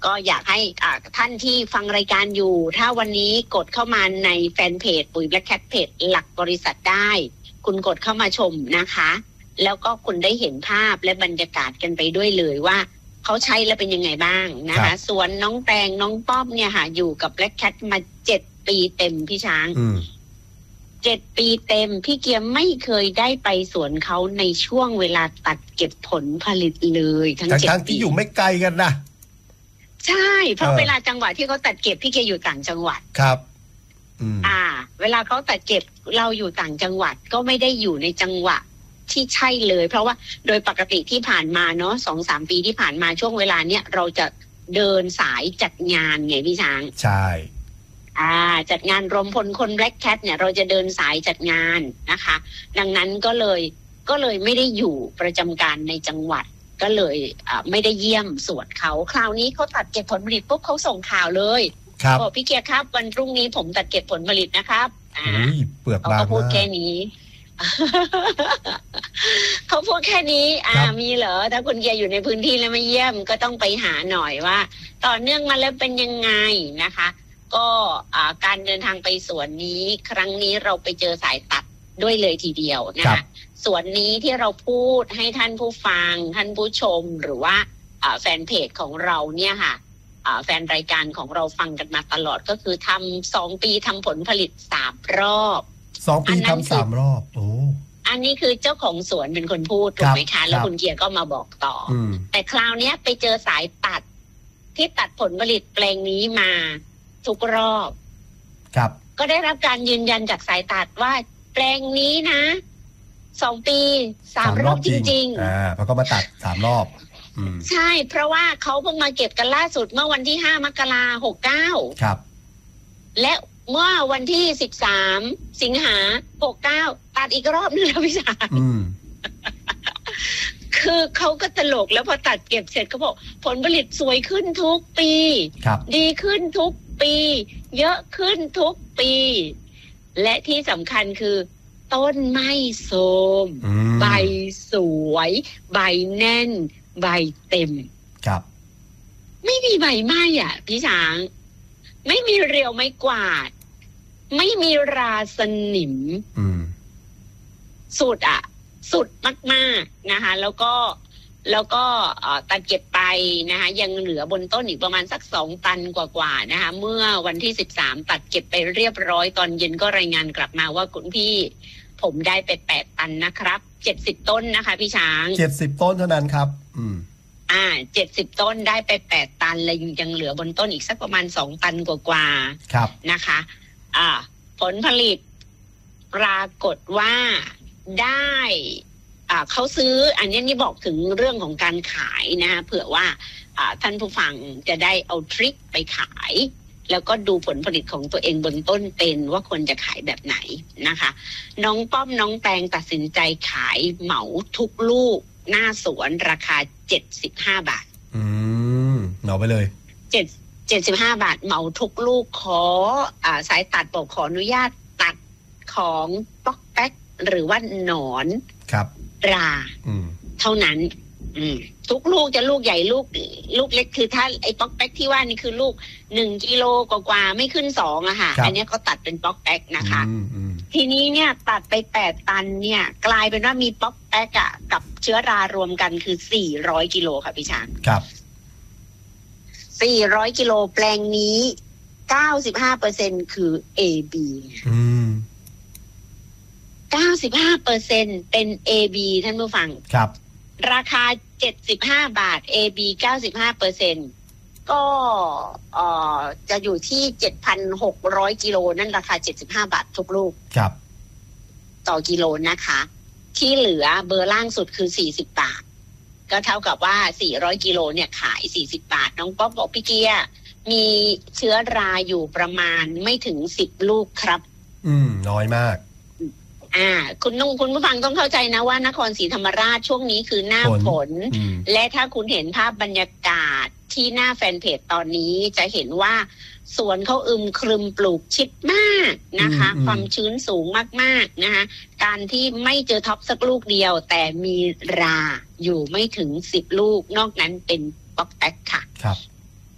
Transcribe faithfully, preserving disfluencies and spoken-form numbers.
ก็อยากให้ท่านที่ฟังรายการอยู่ถ้าวันนี้กดเข้ามาในแฟนเพจปุ๋ย Black Cat เพจหลักบริษัทได้คุณกดเข้ามาชมนะคะแล้วก็คุณได้เห็นภาพและบรรยากาศกันไปด้วยเลยว่าเขาใช้แล้วเป็นยังไงบ้างนะคะส่วนน้องแตงน้องป้อมเนี่ยค่ะอยู่กับ Black Cat มาเจ็ดปีเต็มพี่ช้างเจ็ดปีเต็มพี่เกียร์ไม่เคยได้ไปสวนเขาในช่วงเวลาตัดเก็บผลผลิตเลยทั้งเจ็ดปีทั้งที่อยู่ไม่ไกลกันนะใช่เพราะเวลาจังหวะที่เขาตัดเก็บพี่เกียร์อยู่ต่างจังหวัดครับอ่าเวลาเขาตัดเก็บเราอยู่ต่างจังหวัดก็ไม่ได้อยู่ในจังหวะที่ใช่เลยเพราะว่าโดยปกติที่ผ่านมาเนาะสองสามปีที่ผ่านมาช่วงเวลาเนี้ยเราจะเดินสายจัดงานไงพี่ช้างใช่อ่าจัดงานรวมพลคน Black Cat เนี่ยเราจะเดินสายจัดงานนะคะดังนั้นก็เลยก็เลยไม่ได้อยู่ประจำการในจังหวัดก็เลยอ่าไม่ได้เยี่ยมสวนเขาคราวนี้เขาตัดเก็บผลผลิตปุ๊บเขาส่งข่าวเลยบอกพี่เกียร์ครับวันพรุ่งนี้ผมตัดเก็บผลผลิตนะครับอ่าเปลือกบางมากเขาพูดแค่นี้เขาพูดแค่นี้อ่ามีเหรอถ้าคุณเกียร์อยู่ในพื้นที่แล้วไม่เยี่ยมก็ต้องไปหาหน่อยว่าต่อเนื่องมาแล้วเป็นยังไงนะคะก็การเดินทางไปสวนนี้ครั้งนี้เราไปเจอสายตัดด้วยเลยทีเดียวนะคะสวนนี้ที่เราพูดให้ท่านผู้ฟังท่านผู้ชมหรือว่าแฟนเพจของเราเนี่ยค่ะแฟนรายการของเราฟังกันมาตลอดก็คือทำสองปีทำผลผลิตสามรอบสองปีทำสามรอบโอ้อันนี้คือเจ้าของสวนเป็นคนพูดถูกไหมคะแล้วคุณเกียร์ก็มาบอกต่อแต่คราวนี้ไปเจอสายตัดที่ตัดผลผลิตแปลงนี้มาทุกรอบครับก็ได้รับการยืนยันจากสายตัดว่าแปลงนี้นะสองปีสามรอบจริงๆอ่าเพราะก็มาตัดสามรอบใช่เพราะว่าเขาเพิ่งมาเก็บกันล่าสุดเมื่อวันที่ห้ามกราหกเก้าครับและเมื่อวันที่สิบสามสิงหาหกเก้าตัดอีกรอบนึงแล้วพี่ชายคือเขาก็ตลกแล้วพอตัดเก็บเสร็จเขาบอกผลผลิตสวยขึ้นทุกปีดีขึ้นทุกปีเยอะขึ้นทุกปีและที่สำคัญคือต้นไม่โทรมใบสวยใบแน่นใบเต็มครับไม่มีใบไหม้อ่ะพี่ช้างไม่มีเรียวไม่กวาดไม่มีราสนิมสุดอ่ะสุดมากๆนะคะแล้วก็แล้วก็ตัดเก็บไปนะคะยังเหลือบนต้นอีกประมาณสักสองตันกว่าๆนะคะเมื่อวันที่สิบสามตัดเก็บไปเรียบร้อยตอนเย็นก็รายงานกลับมาว่าคุณพี่ผมได้ไปแปดตันนะครับเจ็ดสิบต้นนะคะพี่ช้างเจ็ดสิบต้นเท่านั้นครับอืมอ่าเจ็ดสิบต้นได้ไปแปดตันแล้วยังเหลือบนต้นอีกสักประมาณสองตันกว่าๆครับนะคะอ่าผลผลิตปรากฏว่าได้อ่าเขาซื้ออันนี้นี่บอกถึงเรื่องของการขายนะเผื่อว่าอ่าท่านผู้ฟังจะได้เอาทริคไปขายแล้วก็ดูผลผลิตของตัวเองบนต้นเป็นว่าควรจะขายแบบไหนนะคะน้องป้อมน้องแตงตัดสินใจขายเหมาทุกลูกหน้าสวนราคาเจ็ดสิบห้าบาทอืมเหมาไปเลยเจ็ดเจ็ดสิบห้าบาทเหมาทุกลูกขออ่าสายตัดบอกขออนุญาตตัดของป๊อกแป๊กหรือว่าหนอนครับราเท่านั้นทุกลูกจะลูกใหญ่ลูกลูกเล็กคือถ้าไอ้ป๊อกแป๊กที่ว่านี่คือลูกหนึ่งกิโลกว่าๆไม่ขึ้นสองอะค่ะอันนี้เขาตัดเป็นป๊อกแป๊กนะคะทีนี้เนี่ยตัดไปแปดตันเนี่ยกลายเป็นว่ามีป๊อกแป๊กอะกับเชื้อรารวมกันคือสี่ร้อยกิโลค่ะพี่ช้างครับสี่ร้อยกิโลแปลงนี้เก้าสิบห้าเปอร์เซ็นต์คือ เอ บีอืมเก้าสิบห้าเปอร์เซ็นต์เป็น เอ บี ท่านผู้ฟังครับราคาเจ็ดสิบห้าบาท เอ บี เก้าสิบห้าเปอร์เซ็นต์ก็เอ่อจะอยู่ที่ เจ็ดพันหกร้อย กิโลนั่นราคาเจ็ดสิบห้าบาททุกลูกครับต่อกิโลนะคะที่เหลือเบอร์ล่างสุดคือสี่สิบบาทก็เท่ากับว่าสี่ร้อยกิโลเนี่ยขายสี่สิบบาทน้องป๊อปบอกพี่เกียร์มีเชื้อราอยู่ประมาณไม่ถึงสิบลูกครับอืมน้อยมากอ่าคุณนุ่งคุณผู้ฟังต้องเข้าใจนะว่านครศรีธรรมราชช่วงนี้คือหน้าฝนและถ้าคุณเห็นภาพบรรยากาศที่หน้าแฟนเพจตอนนี้จะเห็นว่าสวนเขาอึมครึมปลูกชิดมากนะคะความชื้นสูงมากๆนะคะการที่ไม่เจอท็อปสักลูกเดียวแต่มีราอยู่ไม่ถึงสิบลูกนอกนั้นเป็นป๊อกแป๊กค่ะครับ